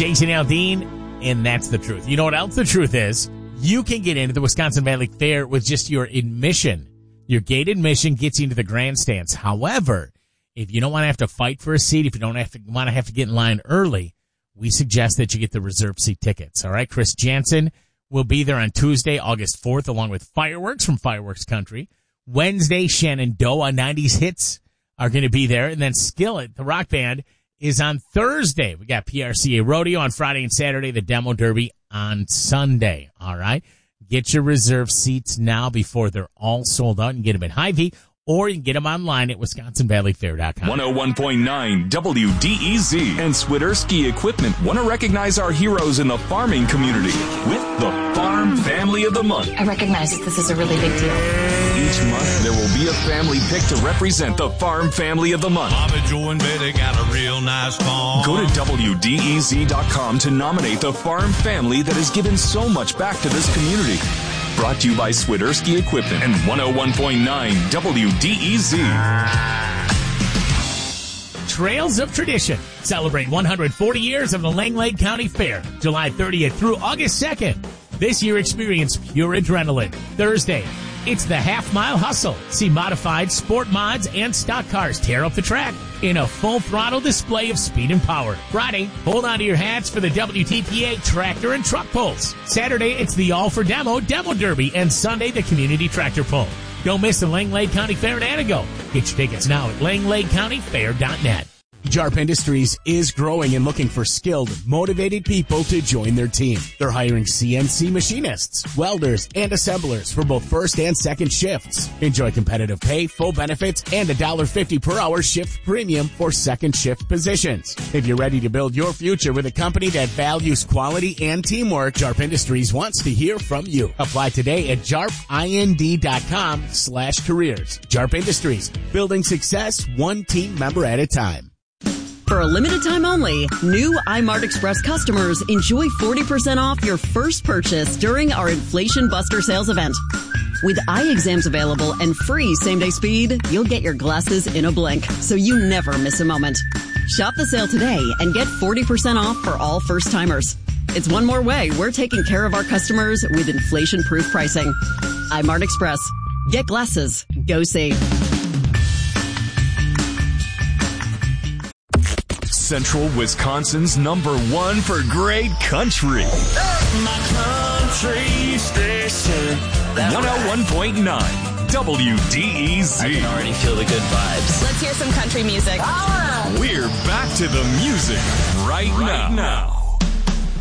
Jason Aldean, and that's the truth. You know what else the truth is? You can get into the Wisconsin Valley Fair with just your admission. Your gate admission gets you into the grandstands. However, if you don't want to have to fight for a seat, if you don't want to have to get in line early, we suggest that you get the reserved seat tickets. All right, Chris Jansen will be there on Tuesday, August 4th, along with Fireworks from Fireworks Country. Wednesday, Shenandoah 90s Hits are going to be there. And then Skillet, the rock band, is on Thursday. We got PRCA Rodeo on Friday and Saturday, the Demo Derby on Sunday. All right. Get your reserved seats now before they're all sold out. You can get them at Hy-Vee, or you can get them online at WisconsinValleyFair.com. 101.9 WDEZ and Swiderski Equipment want to recognize our heroes in the farming community with the Farm Family of the Month. I recognize that this is a really big deal. Each month, there will be a family picked to represent the Farm Family of the Month. Bobby, Joe, and Betty got a real nice farm. Go to WDEZ.com to nominate the farm family that has given so much back to this community. Brought to you by Swiderski Equipment and 101.9 WDEZ. Trails of Tradition. Celebrate 140 years of the Langlade County Fair, July 30th through August 2nd. This year, experience pure adrenaline. Thursday, it's the half-mile hustle. See modified sport mods and stock cars tear up the track in a full-throttle display of speed and power. Friday, hold on to your hats for the WTPA tractor and truck pulls. Saturday, it's the All for Demo Derby, and Sunday, the Community Tractor Pull. Don't miss the Langlade County Fair at Antigo. Get your tickets now at LangladeCountyFair.net. JARP Industries is growing and looking for skilled, motivated people to join their team. They're hiring CNC machinists, welders, and assemblers for both first and second shifts. Enjoy competitive pay, full benefits, and $1.50 per hour shift premium for second shift positions. If you're ready to build your future with a company that values quality and teamwork, JARP Industries wants to hear from you. Apply today at jarpind.com/careers. JARP Industries, building success one team member at a time. For a limited time only, new iMart Express customers enjoy 40% off your first purchase during our Inflation Buster sales event. With eye exams available and free same-day speed, you'll get your glasses in a blink, so you never miss a moment. Shop the sale today and get 40% off for all first-timers. It's one more way we're taking care of our customers with inflation-proof pricing. iMart Express. Get glasses. Go save. Central Wisconsin's #1 for great country. My country station. 101.9 WDEZ. I can already feel the good vibes. Let's hear some country music. We're back to the music right now.